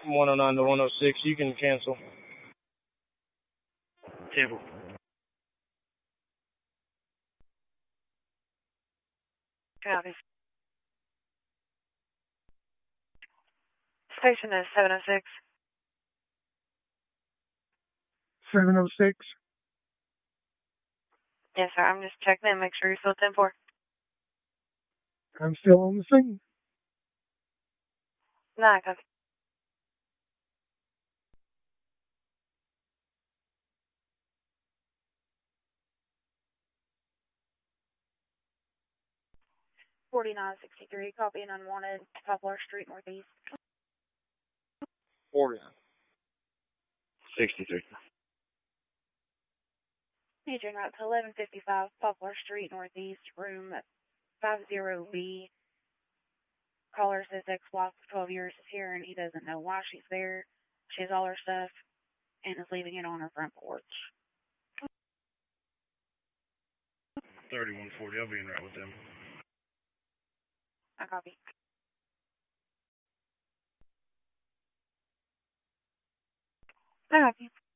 109 to 106. You can cancel. Temple. Copy. Station is 706. 706. Yes, sir. I'm just checking in. Make sure you're still 10-4. I'm still on the scene. 9, copy.4963, copy and unwanted, Poplar Street Northeast. 49. 63. Agent route to 1155 Poplar Street Northeast, room 50B. Caller says ex-wife of 12 years is here and he doesn't know why she's there. She has all her stuff and is leaving it on her front porch. 3140. I'll be in route with them. I copy. I copy.